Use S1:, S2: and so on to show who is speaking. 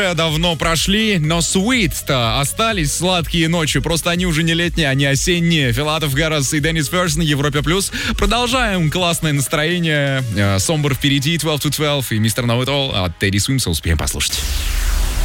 S1: Давно прошли, но sweet-то остались сладкие ночи. Просто они уже не летние, они осенние. Филатов, Гарас и Деннис Ферш на Европе+. Продолжаем классное настроение. Сомбр впереди, 12 to 12 и Мистер Know It All от Тедди Свимса успеем послушать.